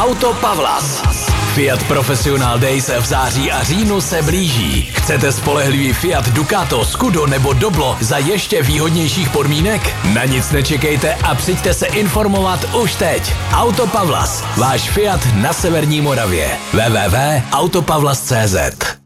Auto Pavlas. Fiat Professional Days v září a říjnu se blíží. Chcete spolehlivý Fiat Ducato, Scudo nebo Doblo za ještě výhodnějších podmínek? Na nic nečekejte a přijďte se informovat už teď. Auto Pavlas, váš Fiat na severní Moravě. www.autopavlas.cz